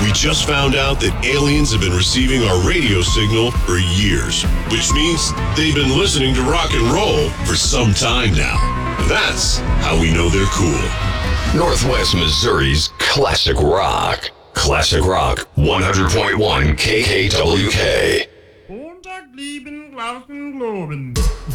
We just found out that aliens have been receiving our radio signal for years, which means they've been listening to rock and roll for some time now. That's how we know they're cool. Northwest Missouri's Classic Rock. Classic Rock 100.1 KKWK. Montag, lieben, Glauben, Globen.